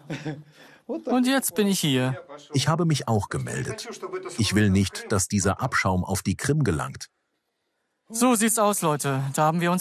Und jetzt bin ich hier. Ich habe mich auch gemeldet. Ich will nicht, dass dieser Abschaum auf die Krim gelangt. So sieht's aus, Leute. Da haben wir uns